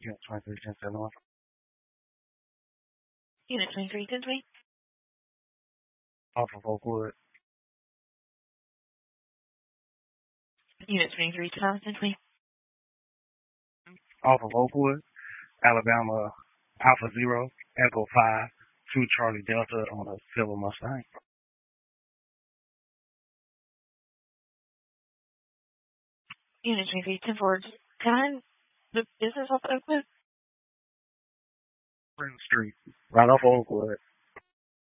Unit 23, 1071. Unit 23, 1020. Off of Oakwood. Unit 23, 1020. Off of Oakwood, Alabama, Alpha Zero, Echo 5, 2 Charlie Delta on a silver Mustang. Unit 23, 10 forward. Can the business off Oakwood? Spring Street, right off Oakwood.